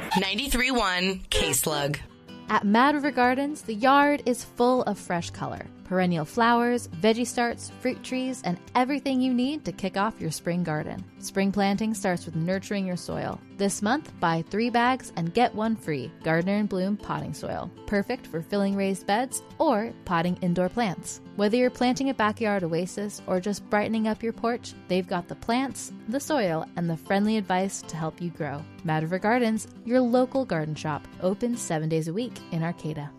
93.1 K-Slug. At Mad River Gardens, the yard is full of fresh color. Perennial flowers, veggie starts, fruit trees, and everything you need to kick off your spring garden. Spring planting starts with nurturing your soil. This month, buy 3 bags and get 1 free Gardener in Bloom potting soil. Perfect for filling raised beds or potting indoor plants. Whether you're planting a backyard oasis or just brightening up your porch, they've got the plants, the soil, and the friendly advice to help you grow. Mad River Gardens, your local garden shop, open 7 days a week in Arcata.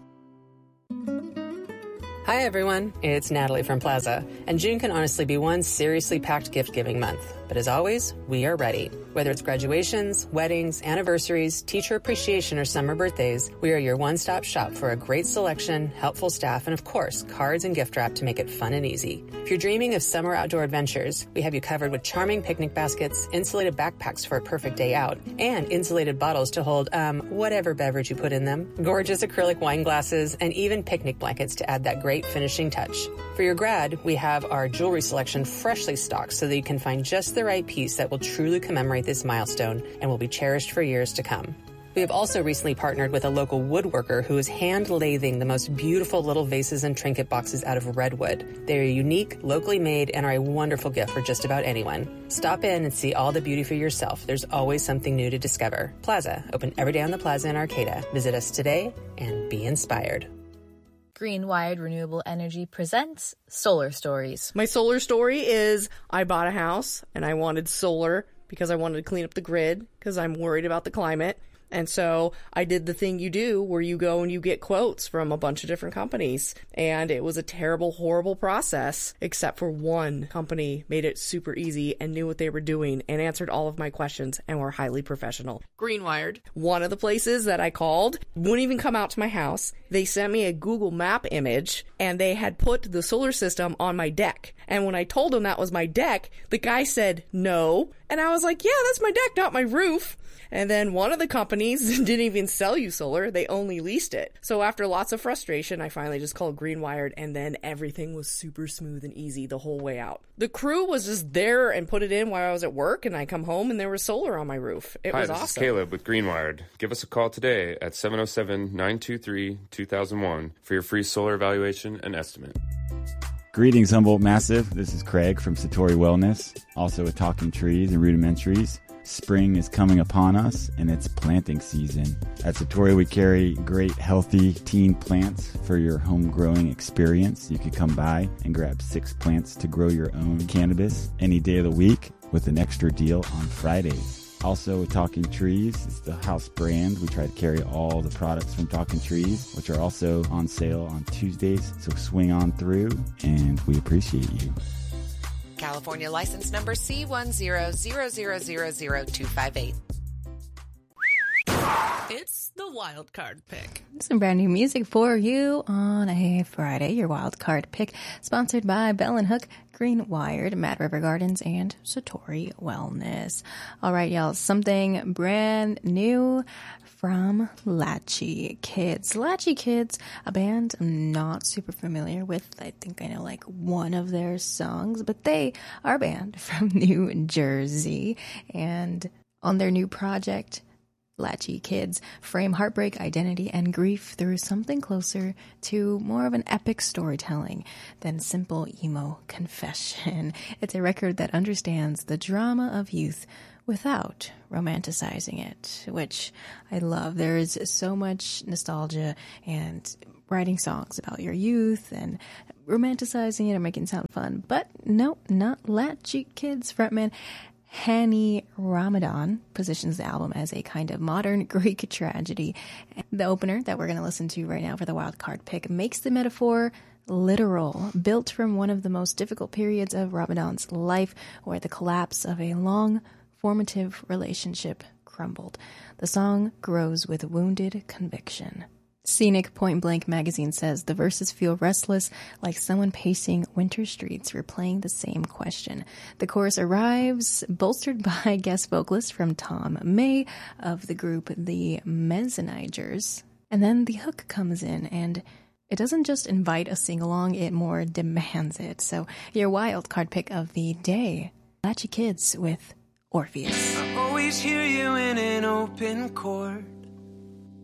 Hi everyone, it's Natalie from Plaza, and June can honestly be one seriously packed gift-giving month. But as always, we are ready. Whether it's graduations, weddings, anniversaries, teacher appreciation, or summer birthdays, we are your one-stop shop for a great selection, helpful staff, and of course, cards and gift wrap to make it fun and easy. If you're dreaming of summer outdoor adventures, we have you covered with charming picnic baskets, insulated backpacks for a perfect day out, and insulated bottles to hold, whatever beverage you put in them, gorgeous acrylic wine glasses, and even picnic blankets to add that great finishing touch. For your grad, we have our jewelry selection freshly stocked so that you can find just the right piece that will truly commemorate this milestone and will be cherished for years to come. We have also recently partnered with a local woodworker who is hand-lathing the most beautiful little vases and trinket boxes out of redwood. They are unique, locally made, and are a wonderful gift for just about anyone. Stop in and see all the beauty for yourself. There's always something new to discover. Plaza, open every day on the Plaza in Arcata. Visit us today and be inspired. Greenwired Renewable Energy presents Solar Stories. My solar story is I bought a house and I wanted solar because I wanted to clean up the grid because I'm worried about the climate. And so I did the thing you do where you go and you get quotes from a bunch of different companies. And it was a terrible, horrible process, except for one company made it super easy and knew what they were doing and answered all of my questions and were highly professional. Greenwired. One of the places that I called wouldn't even come out to my house. They sent me a Google Map image and they had put the solar system on my deck. And when I told him that was my deck, the guy said no. And I was like, yeah, that's my deck, not my roof. And then one of the companies didn't even sell you solar. They only leased it. So after lots of frustration, I finally just called Greenwired, and then everything was super smooth and easy the whole way out. The crew was just there and put it in while I was at work, and I come home and there was solar on my roof. It was awesome. Hi, this is Caleb with Greenwired. Give us a call today at 707-923-2001 for your free solar evaluation and estimate. Greetings, Humboldt Massive. This is Craig from Satori Wellness, also with Talking Trees and Rudimentaries. Spring is coming upon us, and it's planting season. At Satori, we carry great, healthy teen plants for your home growing experience. You can come by and grab 6 plants to grow your own cannabis any day of the week with an extra deal on Fridays. Also, with Talking Trees, it's the house brand. We try to carry all the products from Talking Trees, which are also on sale on Tuesdays. So swing on through, and we appreciate you. California license number C10000258. It's the wild card pick. Some brand new music for you on a Friday. Your wild card pick, sponsored by Bell and Hook, Greenwired, Mad River Gardens, and Satori Wellness. All right, y'all, something brand new from Latchie Kids. Latchie Kids, a band I'm not super familiar with. I think I know like one of their songs, but they are a band from New Jersey. And on their new project, Latchie Kids frame heartbreak, identity, and grief through something closer to more of an epic storytelling than simple emo confession. It's a record that understands the drama of youth without romanticizing it, which I love. There is so much nostalgia and writing songs about your youth and romanticizing it and making it sound fun. But no, not Latchie Kids frontman Hani Ramadan positions the album as a kind of modern Greek tragedy. The opener that we're going to listen to right now for the wild card pick makes the metaphor literal, built from one of the most difficult periods of Ramadan's life, where the collapse of a long, formative relationship crumbled. The song grows with wounded conviction. Scenic Point Blank magazine says the verses feel restless, like someone pacing winter streets replaying the same question. The chorus arrives bolstered by guest vocalists from Tom May of the group The Mezzanigers. And then the hook comes in, and it doesn't just invite a sing-along, it more demands it. So your wild card pick of the day, Latchie Kids with Orpheus. I always hear you in an open court,